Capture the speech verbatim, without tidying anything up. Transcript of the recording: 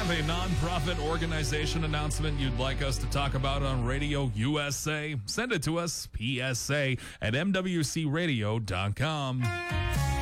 have a nonprofit organization announcement you'd like us to talk about on Radio U S A? Send it to us, P S A at M W C radio dot com.